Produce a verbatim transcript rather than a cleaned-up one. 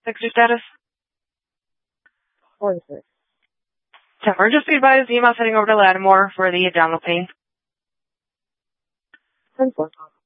Fix your status. forty-six. Temper, just be advised, E M S heading over to Lattimore for the abdominal pain. ten four.